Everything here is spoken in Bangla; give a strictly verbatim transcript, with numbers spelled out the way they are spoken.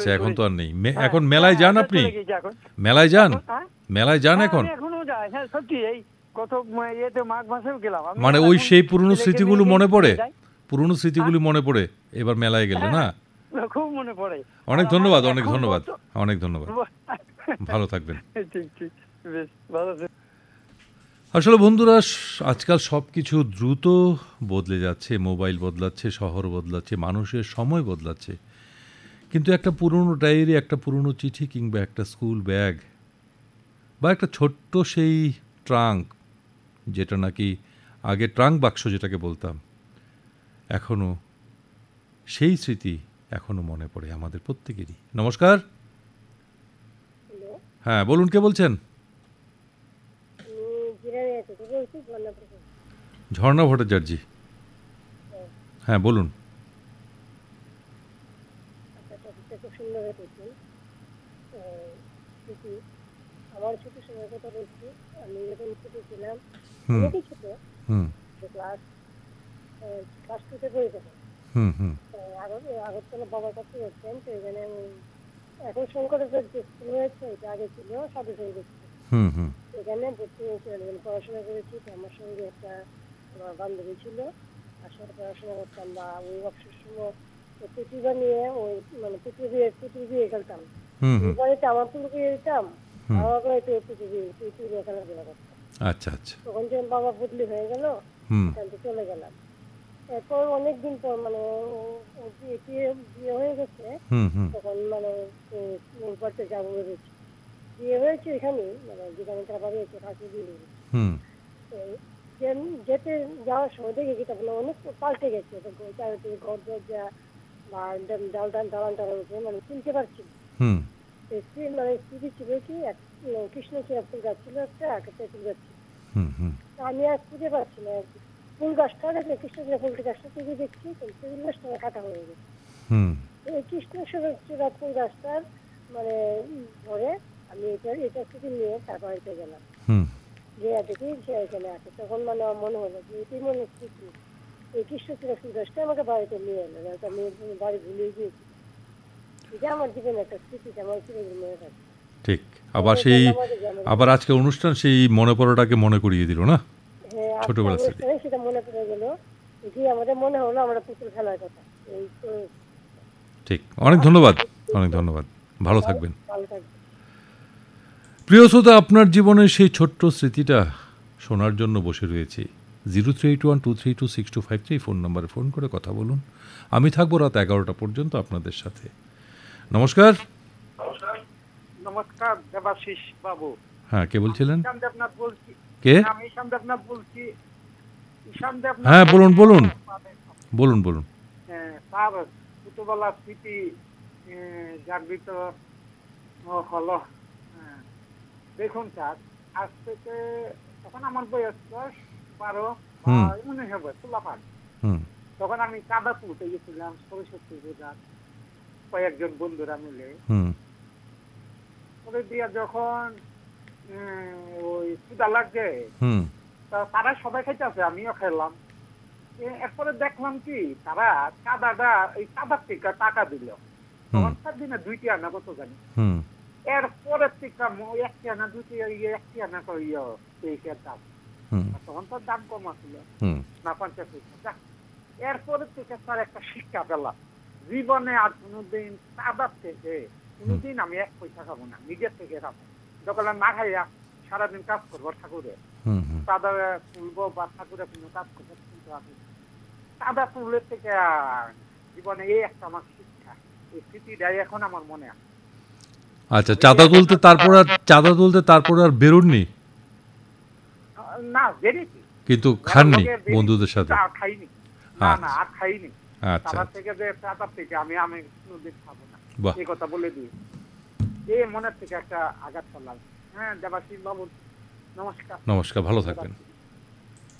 গেছে, এখন তো আর নেই। এখন মেলায় যান আপনি? মেলায় যান? মেলায় যান এখন? এখনো যায়, হ্যাঁ সত্যি। এই গত ইয়েতে মাঘ মাসেও গেলাম। মানে ওই সেই পুরনো স্মৃতিগুলো মনে পড়ে, পুরনো স্মৃতিগুলো মনে পড়ে এবার মেলায় গেলে না? খুব মনে পড়ে। অনেক ধন্যবাদ, অনেক ধন্যবাদ, অনেক ধন্যবাদ। ভালো থাকবেন। ঠিক ঠিক, বেশ ভালো। আসলে বন্ধুরা, আজকাল সব কিছু দ্রুত বদলে যাচ্ছে। মোবাইল বদলাচ্ছে, শহর বদলাচ্ছে, মানুষের সময় বদলাচ্ছে, কিন্তু একটা পুরনো ডায়েরি, একটা পুরনো চিঠি, কিংবা একটা স্কুল ব্যাগ, বা একটা ছোট্ট সেই ট্রাঙ্ক, যেটা নাকি আগে ট্রাঙ্ক বাক্স যেটাকে বলতাম, এখনও সেই স্মৃতি এখনও মনে পড়ে আমাদের প্রত্যেকেরই। নমস্কার। হ্যাঁ বলুন, কে বলছেন? ঝর্ণা ভট্টাচার্য। হ্যাঁ বলুন। আমার ছোট সময় কথা বলছি, আমি যখন ছোট ছিলাম, ছোট ক্লাস ক্লাস টুতে পড়ি তখন, আগরতলা বাবার কাছে যাচ্ছেন। তো এখানে আমি এখন শঙ্করের যে স্কুল হয়েছে, এটা আগে ছিল সাধু সঙ্গীত স্কুল, এখানে ভর্তি হয়েছিলাম, পড়াশোনা করেছি। তো আমার সঙ্গে একটা আমার বান্ধবী ছিল, তার সাথে পড়াশোনা করতাম। বা ওই অবসর সময় পুঁটি বানিয়ে ওই মানে পুঁটি দিয়ে পুঁটি দিয়ে খেলতাম। এই বাড়িতে আমার পুরো দিয়ে দিতাম, আমার বাড়িতে পুঁটি দিয়ে পুঁটি দিয়ে খেলাধুলা করতাম। আচ্ছা আচ্ছা। তখন যখন বাবা বদলি হয়ে গেল, সেখান থেকে চলে গেলাম। এরপর অনেকদিন পর মানে বিয়ে হয়ে গেছে, তখন মানে পড়তে যাবো ভেবেছি। বিয়ে হয়েছে এখানে, মানে যেখানে তার বাড়ি হচ্ছে থাকি দিয়ে যেতে যাওয়ার সময় দেখে কি তখন অনেক পাল্টে গেছে। চারিদিকে ঘর দরজা বা ডাল ডাল দালান টালান উঠে মানে চিনতে পারছি। মানে স্মৃতি ছিল কি, কৃষ্ণচূড়া ফুল গাছ ছিল একটা, একটা তেঁতুল গাছ ছিল। আমি আর খুঁজে পাচ্ছি না ফুল গাছটা, দেখলে কৃষ্ণচূড়া ফুল গাছটা তুলে দেখছি, তেঁতুল গাছটা কাটা হয়ে গেছে। এই কৃষ্ণচূড়া ফুল গাছটার মানে ধরে আমি এটা এটা স্মৃতি নিয়ে তার বাড়িতে গেলাম, যে দেখি সে এখানে আছে। তখন মানে মনে হলো যে এটি মনে স্মৃতি, এই কৃষ্ণচূড়া ফুল গাছটা আমাকে বাড়িতে নিয়ে এলো, আমি বাড়ি ভুলে গিয়েছি। এটা আমার জীবনে একটা স্মৃতি, আমার জীবনে মনে থাকে। ঠিক, আবার সেই আবার আজকে অনুষ্ঠান সেই মনে পড়াটাকে মনে করিয়ে দিল না? হ্যাঁ, ছোটবেলা থেকে সেটা মনে পড়ে গেল, যে আমাদের মনে হলো আমরা পুতুল খেলার কথা। এই তো ঠিক, অনেক ধন্যবাদ, অনেক ধন্যবাদ, ভালো থাকবেন। প্রিয় শ্রোতা, আপনার জীবনের সেই ছোট্ট স্মৃতিটা শোনার জন্য বসে রয়েছি। Zero three eight one two three two six two five three phone নাম্বারে ফোন করে কথা বলুন। আমি থাকবো রাত এগারোটা পর্যন্ত আপনাদের সাথে। নমস্কার। নমস্কার দেবাশিস বাবু। হ্যাঁ, কে বলছিলেন? ঈশান দেবনাথ বলছি। কে? আমি ঈশান দেবনাথ বলছি। ঈশান দেবনাথ। হ্যাঁ বলুন বলুন বলুন বলুন। হ্যাঁ, তার ছোটবেলার স্মৃতি জাগৃত হলো। দেখুন স্যার, আজ থেকে তখন আমার বয়স দশ বারো মনে হবে তুলাপান। তখন আমি কাদা তুলতে গেছিলাম সরস্বতী পূজার কয়েকজন বন্ধুরা মিলে। পরে দিয়া যখন ওই ক্ষুধা লাগছে, তারা সবাই খাইতে আছে, আমিও খেলাম। এরপরে দেখলাম কি তারা কাদাটা এই কাদার থেকে টাকা দিল। তখন তার দিনে দুইটি আনা কত জানি, এরপরের থেকে একটি আনা দুটি একটি আনা করে দাম। তখন তো দাম কম আছিল না, পঞ্চাশ পয়সা। এরপরের থেকে স্যার একটা শিক্ষা পেলাম, জীবনে আর কোনোদিন কাদার থেকে কোনোদিন আমি এক পয়সা খাবো না, নিজের থেকে খাবো। যখন না খাইয়া সারাদিন কাজ করবো ঠাকুরে, কাদা তুলবো বা ঠাকুরে কোনো কাজ করবো, কিন্তু আমি কাদা তুলের থেকে জীবনে এই একটা আমার শিক্ষা, এই স্মৃতিটাই এখন আমার মনে আছে। আচ্ছা, চাঁদা তুলতে তারপর আর চাঁদা তুলতে তারপর আর বেরোননি? না, বেরিয়েছি, কিন্তু খাননি বন্ধুদের সাথে? খাইনি, না না আর খাইনি। তার থেকে যে চাঁদার থেকে আমি আমি কোনোদিন খাবো না, এই কথা বলে দিই। এই মনের থেকে একটা আঘাত করলাম। হ্যাঁ দেবাশিস বাবু, নমস্কার। নমস্কার, ভালো থাকবেন।